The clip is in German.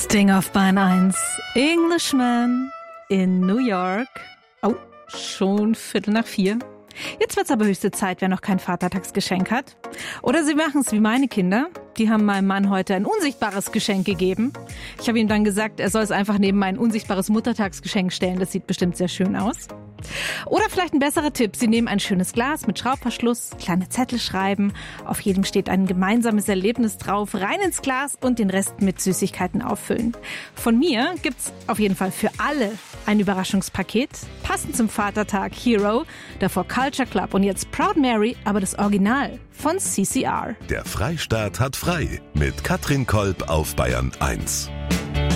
Sting auf Bahn 1. Englishman in New York. Oh, schon 3:45. Jetzt wird's aber höchste Zeit, wer noch kein Vatertagsgeschenk hat. Oder sie machen's wie meine Kinder. Die haben meinem Mann heute ein unsichtbares Geschenk gegeben. Ich habe ihm dann gesagt, er soll es einfach neben mein unsichtbares Muttertagsgeschenk stellen. Das sieht bestimmt sehr schön aus. Oder vielleicht ein besserer Tipp. Sie nehmen ein schönes Glas mit Schraubverschluss, kleine Zettel schreiben. Auf jedem steht ein gemeinsames Erlebnis drauf. Rein ins Glas und den Rest mit Süßigkeiten auffüllen. Von mir gibt's auf jeden Fall für alle ein Überraschungspaket. Passend zum Vatertag Hero, davor Culture Club und jetzt Proud Mary, aber das Original von CCR. Der Freistaat hat frei mit Katrin Kolb auf Bayern 1.